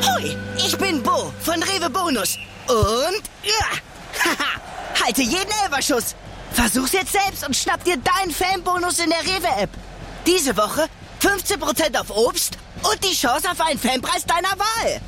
Hoi, ich bin Bo von Rewe Bonus. Und, haha, halte jeden Elferschuss. Versuch's jetzt selbst und schnapp dir deinen Fanbonus in der Rewe-App. Diese Woche 15% auf Obst und die Chance auf einen Fanpreis deiner Wahl.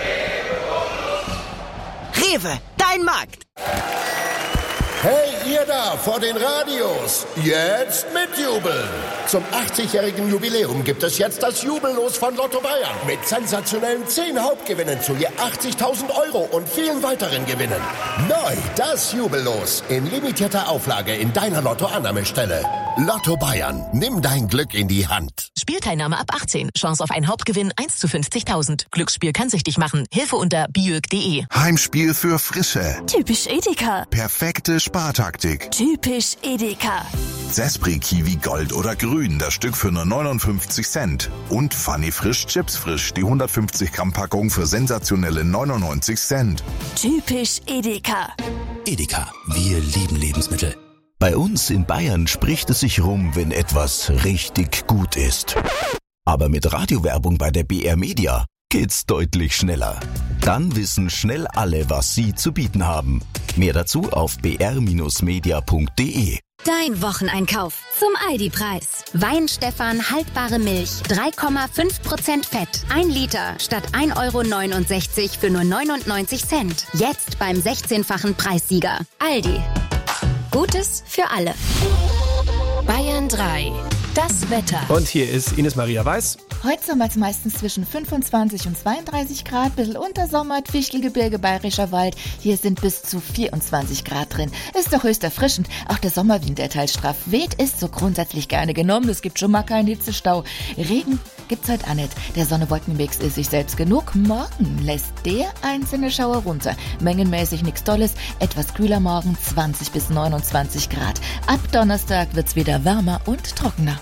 Rewe, dein Markt. Hey, ihr da vor den Radios, jetzt mitjubeln. Zum 80-jährigen Jubiläum gibt es jetzt das Jubellos von Lotto Bayern. Mit sensationellen 10 Hauptgewinnen zu je 80.000 € und vielen weiteren Gewinnen. Neu das Jubellos in limitierter Auflage in deiner Lotto-Annahmestelle. Lotto Bayern, nimm dein Glück in die Hand. Spielteilnahme ab 18. Chance auf einen Hauptgewinn 1 zu 50.000. Glücksspiel kann süchtig machen. Hilfe unter biög.de. Heimspiel für Frische. Typisch Edeka. Perfekte Spartaktik. Typisch Edeka. Zespri Kiwi Gold oder Grün, das Stück für nur 59 Cent. Und Funny Frisch Chips Frisch, die 150 Gramm Packung für sensationelle 99 Cent. Typisch Edeka. Edeka, wir lieben Lebensmittel. Bei uns in Bayern spricht es sich rum, wenn etwas richtig gut ist. Aber mit Radiowerbung bei der BR Media geht's deutlich schneller. Dann wissen schnell alle, was sie zu bieten haben. Mehr dazu auf br-media.de. Dein Wocheneinkauf zum Aldi-Preis. Wein-Stefan haltbare Milch, 3,5% Fett. 1 Liter statt 1,69 € für nur 99 Cent. Jetzt beim 16-fachen Preissieger. Aldi. Gutes für alle. Bayern 3. Das Wetter. Und hier ist Ines Maria Weiß. Heute Sommer ist meistens zwischen 25 und 32 Grad, bisschen unter Sommer, Fichtelgebirge, Bayerischer Wald. Hier sind bis zu 24 Grad drin. Ist doch höchst erfrischend. Auch der Sommerwind, der teils straff weht, ist so grundsätzlich gerne genommen. Es gibt schon mal keinen Hitzestau. Regen gibt's heute auch nicht. Der Sonne-Wolken-Mix ist sich selbst genug. Morgen lässt der einzelne Schauer runter. Mengenmäßig nichts Tolles. Etwas kühler morgen, 20 bis 29 Grad. Ab Donnerstag wird's wieder wärmer und trockener.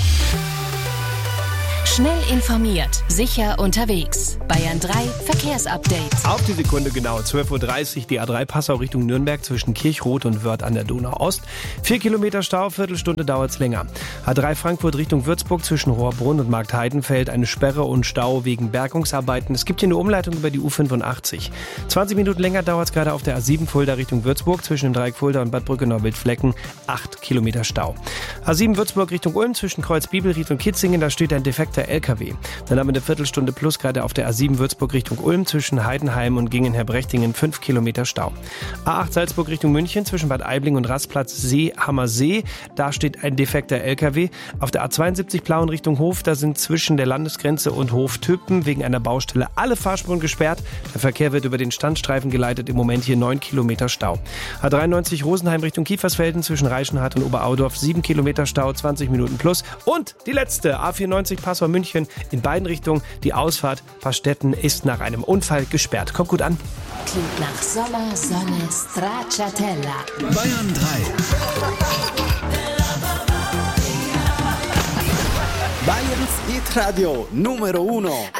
Schnell informiert, sicher unterwegs. Bayern 3 Verkehrsupdate. Auf die Sekunde genau, 12:30 Uhr, die A3 Passau Richtung Nürnberg zwischen Kirchroth und Wörth an der Donau-Ost. 4 Kilometer Stau, Viertelstunde dauert's länger. A3 Frankfurt Richtung Würzburg zwischen Rohrbrunn und Marktheidenfeld eine Sperre und Stau wegen Bergungsarbeiten. Es gibt hier eine Umleitung über die U85. 20 Minuten länger dauert's gerade auf der A7 Fulda Richtung Würzburg zwischen dem Dreieck Fulda und Bad Brückenau-Wildflecken. 8 Kilometer Stau. A7 Würzburg Richtung Ulm zwischen Kreuz Bibelried und Kitzingen, da steht ein defekter LKW. Dann haben wir eine Viertelstunde plus gerade auf der A7 Würzburg Richtung Ulm zwischen Heidenheim und Gingen-Herbrechtingen 5 Kilometer Stau. A8 Salzburg Richtung München zwischen Bad Aibling und Rastplatz Hammersee, da steht ein defekter LKW. Auf der A72 Plauen Richtung Hof, da sind zwischen der Landesgrenze und Hof-Tüppen wegen einer Baustelle alle Fahrspuren gesperrt. Der Verkehr wird über den Standstreifen geleitet, im Moment hier 9 Kilometer Stau. A93 Rosenheim Richtung Kiefersfelden zwischen Reichenhall und Oberaudorf 7 Kilometer Stau, 20 Minuten plus. Und die letzte, A94 Passau München in beiden Richtungen. Die Ausfahrt Pastetten ist nach einem Unfall gesperrt. Kommt gut an. Klingt nach Sommer, Sonne, Stracciatella. Bayern 3. Bayerns Hitradio Numero 1.